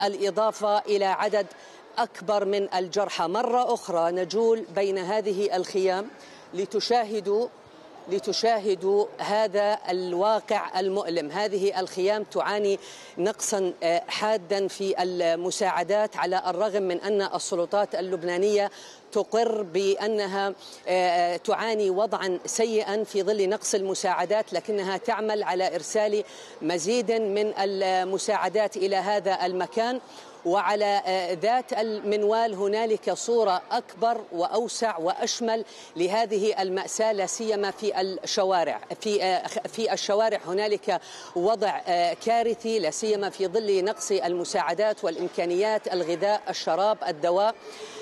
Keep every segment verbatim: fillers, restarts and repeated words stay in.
الإضافة إلى عدد أكبر من الجرحى. مرة أخرى نجول بين هذه الخيام لتشاهدوا لتشاهدوا هذا الواقع المؤلم. هذه الخيام تعاني نقصا حادا في المساعدات، على الرغم من أن السلطات اللبنانية تقر بأنها تعاني وضعا سيئا في ظل نقص المساعدات، لكنها تعمل على إرسال مزيد من المساعدات إلى هذا المكان. وعلى ذات المنوال هنالك صورة أكبر وأوسع وأشمل لهذه المأساة، لا سيما في الشوارع. في في الشوارع هنالك وضع كارثي، لا سيما في ظل نقص المساعدات والإمكانيات، الغذاء، الشراب، الدواء،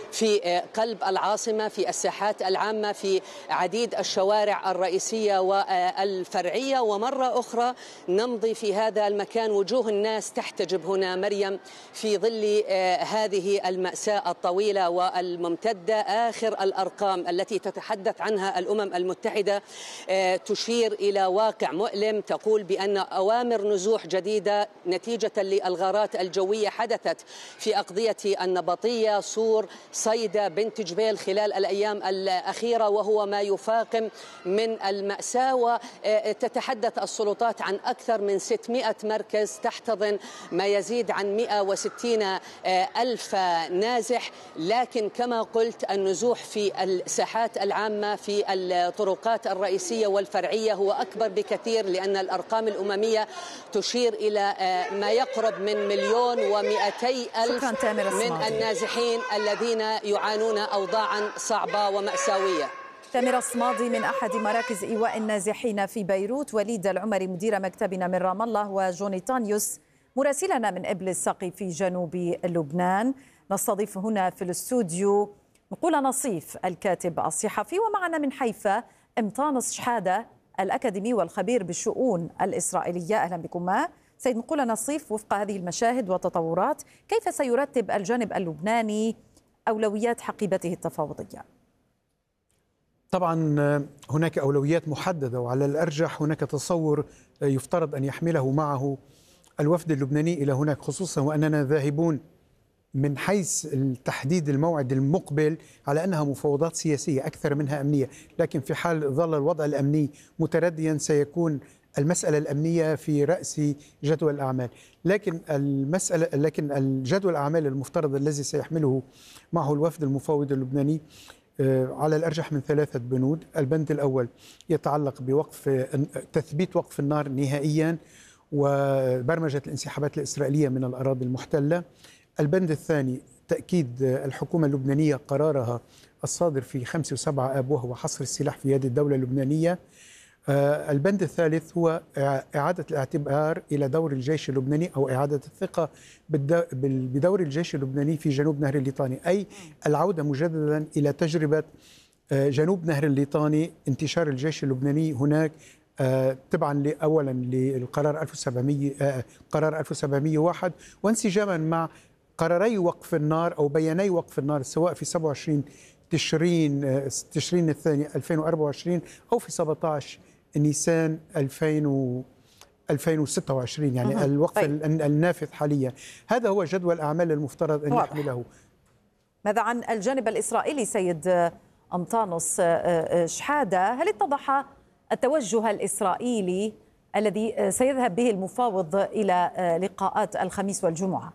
في قلب العاصمة، في الساحات العامة، في عديد الشوارع الرئيسية والفرعية. ومرة أخرى نمضي في هذا المكان، وجوه الناس تحتجب هنا مريم في ظل هذه المأساة الطويلة والممتدة. آخر الأرقام التي تتحدث عنها الأمم المتحدة تشير إلى واقع مؤلم، تقول بأن أوامر نزوح جديدة نتيجة للغارات الجوية حدثت في أقضية النبطية، صور، صيدا، بنت جبيل خلال الأيام الأخيرة، وهو ما يفاقم من المأساة. وتتحدث السلطات عن أكثر من ستمائة مركز تحتضن ما يزيد عن مئة وستين ألف نازح. لكن كما قلت النزوح في الساحات العامة في الطرقات الرئيسية والفرعية هو أكبر بكثير، لأن الأرقام الأممية تشير إلى ما يقرب من مليون ومئتي ألف من النازحين الذين يعانون أوضاعا صعبة ومأساوية. تامر الصمادي من أحد مراكز إيواء النازحين في بيروت، وليد العمري مدير مكتبنا من رام الله، وجوني تانيوس مراسلنا من إبل الساقي في جنوب لبنان. نستضيف هنا في الاستوديو نقول نصيف الكاتب الصحفي، ومعنا من حيفا امطانس شحادة الأكاديمي والخبير بالشؤون الإسرائيلية. أهلا بكما سيد نقول نصيف. وفق هذه المشاهد والتطورات، كيف سيرتب الجانب اللبناني أولويات حقيبته التفاوضية؟ طبعا هناك أولويات محددة، وعلى الأرجح هناك تصور يفترض أن يحمله معه الوفد اللبناني إلى هناك، خصوصا وأننا ذاهبون من حيث تحديد الموعد المقبل على أنها مفاوضات سياسية أكثر منها أمنية. لكن في حال ظل الوضع الأمني مترديا سيكون المسألة الأمنية في رأس جدول الأعمال. لكن المسألة لكن الجدول الأعمال المفترض الذي سيحمله معه الوفد المفاوض اللبناني على الأرجح من ثلاثة بنود. البند الأول يتعلق بوقف تثبيت وقف النار نهائيا وبرمجة الانسحابات الإسرائيلية من الأراضي المحتلة. البند الثاني تأكيد الحكومة اللبنانية قرارها الصادر في خمسة وسبعة آب وهو حصر السلاح في يد الدولة اللبنانية. البند الثالث هو إعادة الاعتبار إلى دور الجيش اللبناني أو إعادة الثقة بدور الجيش اللبناني في جنوب نهر الليطاني، أي العودة مجددا إلى تجربة جنوب نهر الليطاني، انتشار الجيش اللبناني هناك تبعا أولا للقرار ألف وسبعمائة قرار ألف وسبعمائة وواحد، وانسجاما مع قراري وقف النار أو بياني وقف النار سواء في سبعة وعشرين تشرين تشرين الثاني ألفين وأربعة وعشرين أو في سبعة عشر نيسان ألفين وستة وعشرين، يعني أه. الوقف طيب. النافذ حاليا. هذا هو جدول الأعمال المفترض أن يحمله. ماذا عن الجانب الإسرائيلي سيد أمطانس شحادة؟ هل اتضح التوجه الإسرائيلي الذي سيذهب به المفاوض إلى لقاءات الخميس والجمعة؟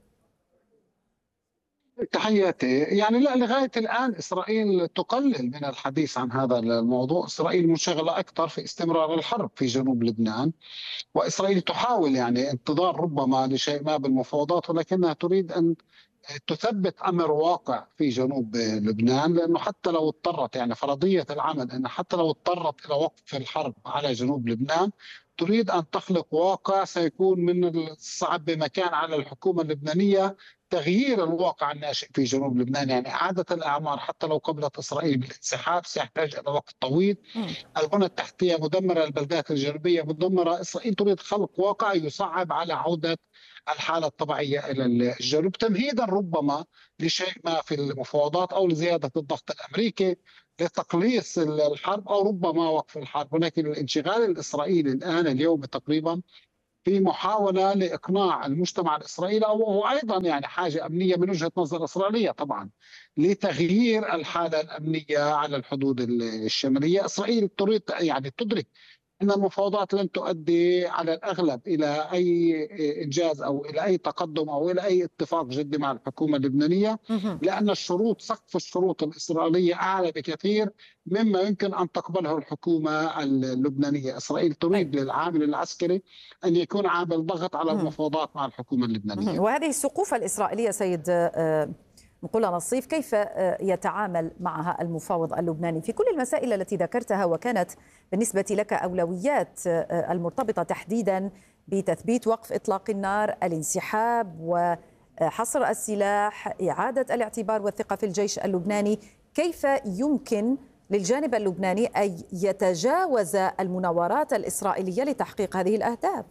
تحياتي. يعني لا، لغاية الآن إسرائيل تقلل من الحديث عن هذا الموضوع. إسرائيل منشغلة أكثر في استمرار الحرب في جنوب لبنان، وإسرائيل تحاول يعني انتظار ربما لشيء ما بالمفاوضات، ولكنها تريد أن تثبت أمر واقع في جنوب لبنان، لأنه حتى لو اضطرت، يعني فرضية العمل أن حتى لو اضطرت إلى وقف الحرب على جنوب لبنان تريد أن تخلق واقع سيكون من الصعب بمكان على الحكومة اللبنانية تغيير الواقع الناشئ في جنوب لبنان. يعني إعادة الأعمار حتى لو قبلت إسرائيل بالانسحاب سيحتاج إلى وقت طويل. البنى التحتية مدمرة، البلدات الجنوبية مدمرة. إسرائيل تريد خلق واقع يصعب على عودة الحالة الطبيعية إلى الجنوب، تمهيدا ربما لشيء ما في المفاوضات أو لزيادة الضغط الأمريكي لتقليص الحرب أو ربما وقف الحرب. ولكن الانشغال الإسرائيلي الآن اليوم تقريبا في محاولة لإقناع المجتمع الإسرائيلي، وهو أيضا يعني حاجة أمنية من وجهة نظر إسرائيلية طبعا، لتغيير الحالة الأمنية على الحدود الشمالية. إسرائيل تريد يعني تدرك أن المفاوضات لن تؤدي على الأغلب إلى أي إنجاز أو إلى أي تقدم أو إلى أي اتفاق جدي مع الحكومة اللبنانية، لأن الشروط سقف الشروط الإسرائيلية أعلى بكثير مما يمكن أن تقبله الحكومة اللبنانية. إسرائيل تريد للعامل العسكري أن يكون عامل ضغط على المفاوضات مع الحكومة اللبنانية. وهذه السقوف الإسرائيلية سيد نقول نصيف، كيف يتعامل معها المفاوض اللبناني في كل المسائل التي ذكرتها وكانت بالنسبة لك أولويات المرتبطة تحديدا بتثبيت وقف إطلاق النار، الانسحاب وحصر السلاح، إعادة الاعتبار والثقة في الجيش اللبناني؟ كيف يمكن للجانب اللبناني أن يتجاوز المناورات الإسرائيلية لتحقيق هذه الأهداف؟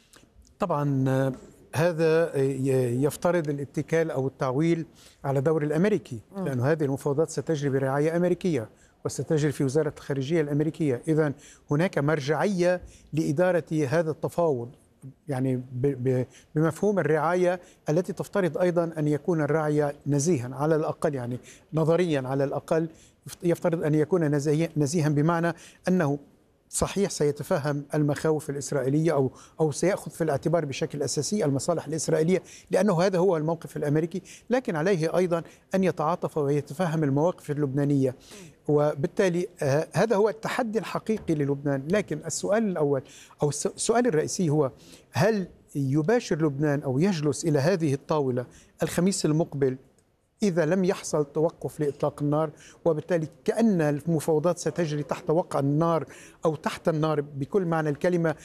طبعا هذا يفترض الاتكال أو التعويل على دور الأمريكي، لأن هذه المفاوضات ستجري برعاية أمريكية وستجري في وزارة الخارجية الأمريكية. إذن هناك مرجعية لإدارة هذا التفاوض، يعني بمفهوم الرعاية التي تفترض أيضا أن يكون الراعي نزيها على الأقل، يعني نظريا على الأقل يفترض أن يكون نزيها بمعنى أنه صحيح سيتفهم المخاوف الإسرائيلية أو أو سيأخذ في الاعتبار بشكل أساسي المصالح الإسرائيلية، لأنه هذا هو الموقف الأمريكي، لكن عليه أيضا أن يتعاطف ويتفهم المواقف اللبنانية، وبالتالي هذا هو التحدي الحقيقي للبنان. لكن السؤال الأول أو السؤال الرئيسي هو: هل يباشر لبنان أو يجلس إلى هذه الطاولة الخميس المقبل إذا لم يحصل توقف لإطلاق النار؟ وبالتالي كأن المفاوضات ستجري تحت وقع النار أو تحت النار بكل معنى الكلمة،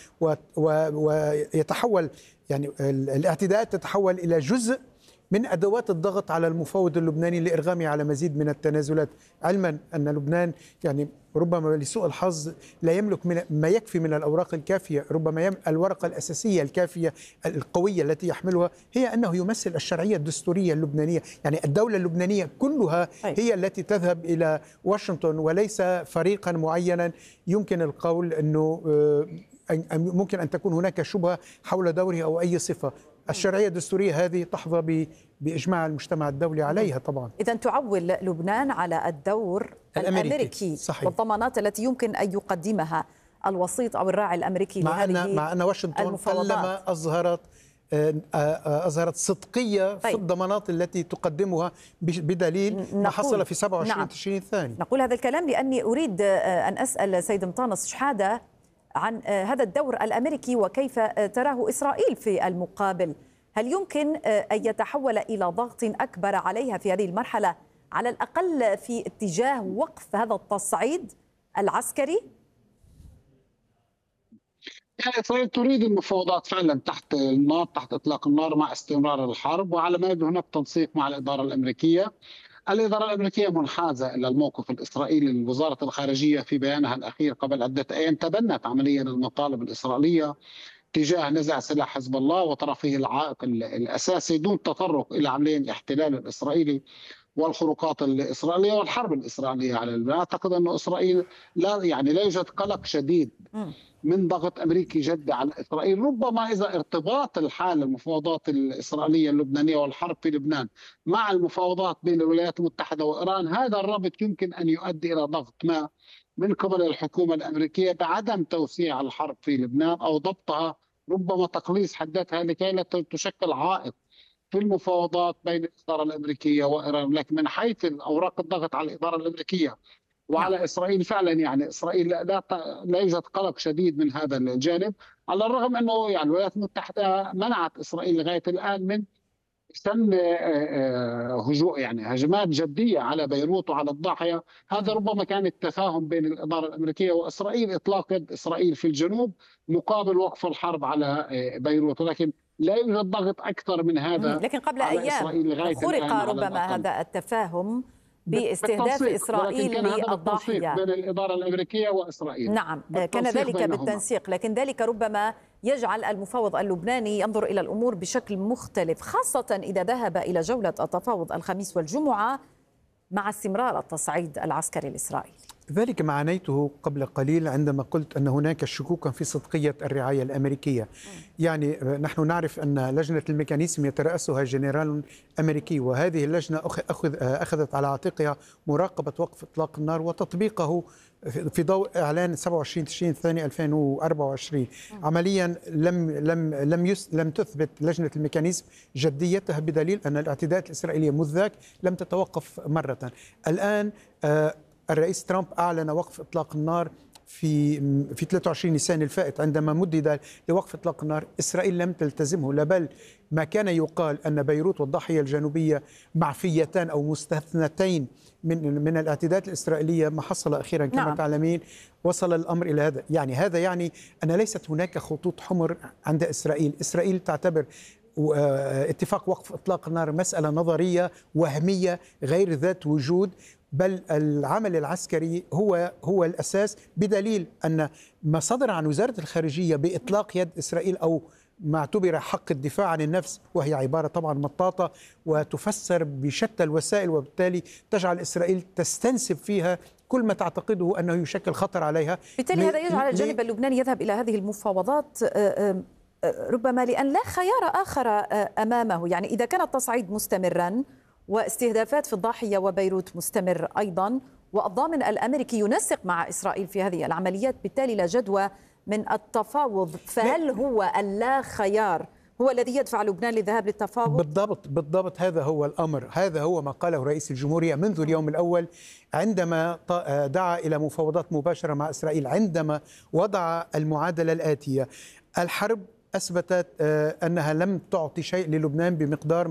ويتحول يعني الاعتداءات تتحول إلى جزء من أدوات الضغط على المفاوض اللبناني لإرغامه على مزيد من التنازلات، علما أن لبنان يعني ربما لسوء الحظ لا يملك من ما يكفي من الأوراق الكافية. ربما الورقة الأساسية الكافية القوية التي يحملها هي أنه يمثل الشرعية الدستورية اللبنانية، يعني الدولة اللبنانية كلها هي التي تذهب إلى واشنطن وليس فريقا معينا يمكن القول أنه ممكن أن تكون هناك شبهة حول دوره أو أي صفة. الشرعية الدستورية هذه تحظى بإجماع المجتمع الدولي عليها طبعا. إذن تعول لبنان على الدور الأمريكي, الأمريكي والضمانات التي يمكن أن يقدمها الوسيط أو الراعي الأمريكي مع لهذه أن مع أن واشنطن كلما أظهرت أظهرت صدقية في الضمانات التي تقدمها بدليل ما حصل في سبعة وعشرين نعم. تشرين الثاني. نقول هذا الكلام لأني أريد أن أسأل سيد مطانس شحادة عن هذا الدور الأمريكي وكيف تراه إسرائيل في المقابل. هل يمكن أن يتحول إلى ضغط أكبر عليها في هذه المرحلة على الأقل في اتجاه وقف هذا التصعيد العسكري؟ يعني إسرائيل تريد المفاوضات فعلا تحت النار، تحت إطلاق النار مع استمرار الحرب، وعلى ما يبدو هناك تنسيق مع الإدارة الأمريكية. الإدارة الأمريكية منحازة إلى الموقف الإسرائيلي. وزارة الخارجية في بيانها الأخير قبل عدة أيام تبنت عمليا المطالب الإسرائيلية تجاه نزع سلاح حزب الله وطرفه العائق الأساسي دون تطرق إلى عمليا الاحتلال الإسرائيلي والخروقات الإسرائيلية والحرب الإسرائيلية على لبنان. أعتقد أن إسرائيل لا يعني لا يوجد قلق شديد من ضغط أمريكي جدي على إسرائيل. ربما إذا ارتباط الحال المفاوضات الإسرائيلية اللبنانية والحرب في لبنان مع المفاوضات بين الولايات المتحدة وإيران، هذا الربط يمكن أن يؤدي إلى ضغط ما من قبل الحكومة الأمريكية بعدم توسيع الحرب في لبنان أو ضبطها، ربما تقليص حدتها لكي لا تشكل عائق في المفاوضات بين الإدارة الأمريكية وإيران. لكن من حيث أوراق الضغط على الإدارة الأمريكية وعلى نعم. إسرائيل فعلا يعني إسرائيل لا لا يوجد قلق شديد من هذا الجانب، على الرغم أنه يعني الولايات المتحدة منعت إسرائيل لغاية الآن من سن هجوم يعني هجمات جدية على بيروت وعلى الضاحية. هذا ربما كان التفاهم بين الإدارة الأمريكية وإسرائيل، إطلاق إسرائيل في الجنوب مقابل وقف الحرب على بيروت، ولكن لا يوجد ضغط أكثر من هذا. لكن قبل أيام خرق ربما هذا التفاهم باستهداف إسرائيل للضاحية بين الإدارة الأمريكية وإسرائيل. نعم كان ذلك بينهما. بالتنسيق، لكن ذلك ربما يجعل المفاوض اللبناني ينظر إلى الأمور بشكل مختلف، خاصة إذا ذهب إلى جولة التفاوض الخميس والجمعة مع استمرار التصعيد العسكري الإسرائيلي. ذلك ما عانيته قبل قليل عندما قلت أن هناك شكوكا في صدقية الرعاية الأمريكية. يعني نحن نعرف أن لجنة الميكانيزم يترأسها جنرال أمريكي، وهذه اللجنة أخذ أخذت على عاتقها مراقبة وقف إطلاق النار وتطبيقه في ضوء إعلان سبعة وعشرين تشرين الثاني ألفين وأربعة وعشرين. عمليا لم لم لم يس لم تثبت لجنة الميكانيزم جديتها، بدليل أن الاعتداءات الإسرائيلية منذ ذاك لم تتوقف مرة. الآن الرئيس ترامب أعلن وقف إطلاق النار في في ثلاثة وعشرين نيسان الفائت، عندما مدد لوقف إطلاق النار إسرائيل لم تلتزمه، لا بل ما كان يقال أن بيروت والضاحية الجنوبية معفيتان أو مستثنتين من من الاعتداءات الإسرائيلية، ما حصل أخيرا كما نعم. تعلمين وصل الأمر إلى هذا. يعني هذا يعني أن ليست هناك خطوط حمر عند إسرائيل. إسرائيل تعتبر اتفاق وقف إطلاق النار مسألة نظرية وهمية غير ذات وجود، بل العمل العسكري هو هو الأساس، بدليل أن ما صدر عن وزارة الخارجية بإطلاق يد إسرائيل أو ما اعتبر حق الدفاع عن النفس، وهي عبارة طبعا مطاطة وتفسر بشتى الوسائل، وبالتالي تجعل إسرائيل تستنسب فيها كل ما تعتقده أنه يشكل خطر عليها. بالتالي هذا يجعل الجانب اللبناني يذهب إلى هذه المفاوضات ربما لأن لا خيار آخر أمامه. يعني إذا كان التصعيد مستمرا واستهدافات في الضاحية وبيروت مستمر أيضا، والضامن الأمريكي ينسق مع إسرائيل في هذه العمليات، بالتالي لا جدوى من التفاوض. فهل هو اللا خيار هو الذي يدفع لبنان للذهاب للتفاوض؟ بالضبط بالضبط هذا هو الأمر. هذا هو ما قاله رئيس الجمهورية منذ اليوم الأول عندما دعا إلى مفاوضات مباشرة مع إسرائيل، عندما وضع المعادلة الآتية: الحرب أثبتت أنها لم تعطي شيء للبنان بمقدار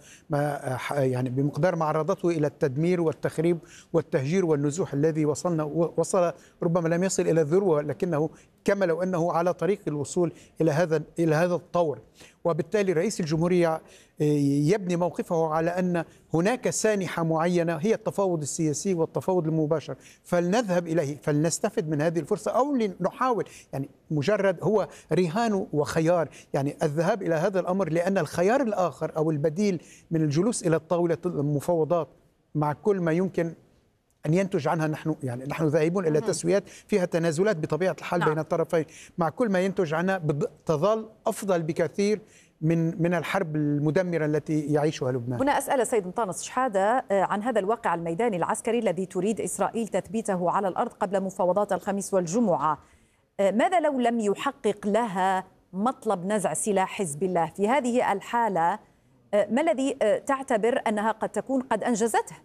ما يعني بمقدار ما عرضته إلى التدمير والتخريب والتهجير والنزوح الذي وصلنا وصل ربما لم يصل إلى الذروة، لكنه كما لو أنه على طريق الوصول إلى هذا إلى هذا الطور. وبالتالي رئيس الجمهورية يبني موقفه على أن هناك سانحة معينة هي التفاوض السياسي والتفاوض المباشر، فلنذهب إليه، فلنستفد من هذه الفرصة أو لنحاول. يعني مجرد هو رهان وخيار، يعني الذهاب إلى هذا الأمر، لأن الخيار الآخر أو البديل من الجلوس إلى الطاولة المفاوضات مع كل ما يمكن أن ينتج عنها، نحن يعني نحن ذاهبون إلى تسويات فيها تنازلات بطبيعة الحال نعم. بين الطرفين، مع كل ما ينتج عنها تظل أفضل بكثير من من الحرب المدمرة التي يعيشها لبنان. هنا أسأل السيد مطانس شحادة عن هذا الواقع الميداني العسكري الذي تريد إسرائيل تثبيته على الأرض قبل مفاوضات الخميس والجمعة. ماذا لو لم يحقق لها مطلب نزع سلاح حزب الله؟ في هذه الحالة ما الذي تعتبر أنها قد تكون قد أنجزته؟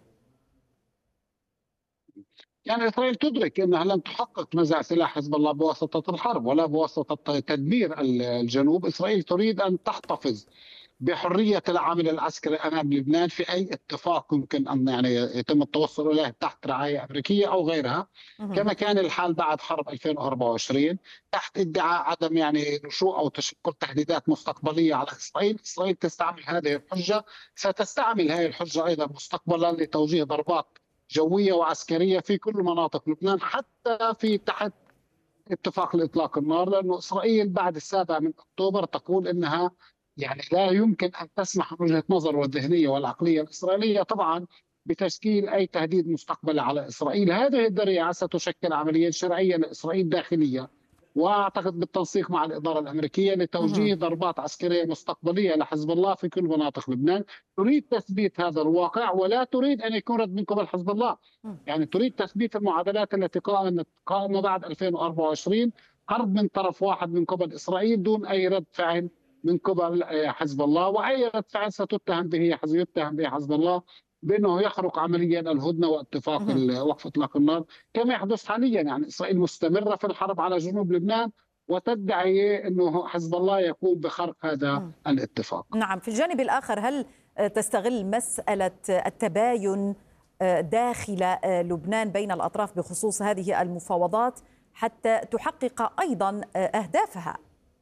يعني إسرائيل تدرك أنها لن تحقق نزع سلاح حزب الله بواسطة الحرب ولا بواسطة تدمير الجنوب. إسرائيل تريد أن تحتفظ بحرية العمل العسكري أمام لبنان في أي اتفاق يمكن أن يعني يتم التوصل إليه تحت رعاية أمريكية أو غيرها، كما كان الحال بعد حرب ألفين وأربعة وعشرين تحت ادعاء عدم يعني نشوء أو تشكل تهديدات مستقبلية على إسرائيل. إسرائيل تستعمل هذه الحجة، ستستعمل هذه الحجة أيضا مستقبلا لتوجيه ضربات جوية وعسكرية في كل مناطق لبنان، حتى في تحت اتفاق الإطلاق النار، لأنه إسرائيل بعد السابع من أكتوبر تقول إنها يعني لا يمكن أن تسمح من وجهة نظر والذهنية والعقلية الإسرائيلية طبعا بتشكيل أي تهديد مستقبلي على إسرائيل. هذه الذريعة ستشكل عملية شرعية لإسرائيل داخلية، واعتقد بالتنسيق مع الاداره الامريكيه لتوجيه ضربات عسكريه مستقبليه لحزب الله في كل مناطق لبنان. تريد تثبيت هذا الواقع ولا تريد ان يكون رد من قبل حزب الله، يعني تريد تثبيت المعادلات التي قامت قامت بعد ألفين وأربعة وعشرين، حرب من طرف واحد من قبل اسرائيل دون اي رد فعل من قبل حزب الله، واي رد فعل ستتهم به حزب يتهم به حزب الله بأنه يخرق عمليا الهدنة واتفاق وقف إطلاق النار كما يحدث حاليا. يعني إسرائيل مستمرة في الحرب على جنوب لبنان وتدعي أنه حزب الله يقوم بخرق هذا الاتفاق. نعم. في الجانب الآخر هل تستغل مسألة التباين داخل لبنان بين الأطراف بخصوص هذه المفاوضات حتى تحقق أيضا أهدافها؟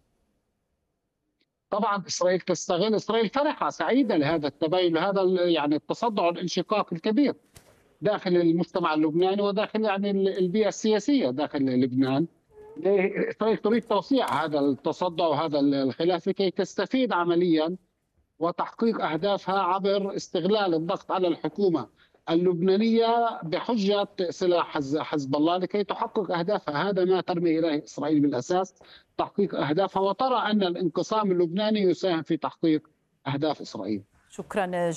طبعا اسرائيل تستغل، اسرائيل فرحه سعيده لهذا التباين، لهذا يعني التصدع والانشقاق الكبير داخل المجتمع اللبناني وداخل يعني البيئه السياسيه داخل لبنان. اسرائيل تريد توسيع هذا التصدع وهذا الخلاف لكي تستفيد عمليا وتحقيق اهدافها عبر استغلال الضغط على الحكومه اللبنانية بحجة سلاح حزب الله لكي تحقق أهدافها. هذا ما ترمي إليه إسرائيل بالأساس، تحقيق أهدافها، وترى أن الانقسام اللبناني يساهم في تحقيق أهداف إسرائيل. شكرا.